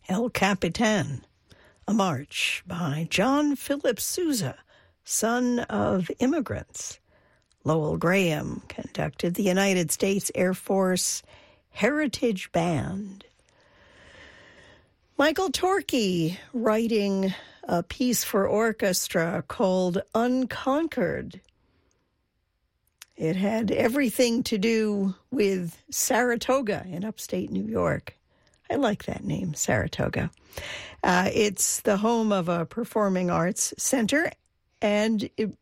El Capitan, a march by John Philip Sousa, son of immigrants. Lowell Graham conducted the United States Air Force Heritage Band. Michael Torkey writing a piece for orchestra called Unconquered. It had everything to do with Saratoga in upstate New York. I like that name, Saratoga. It's the home of a performing arts center, and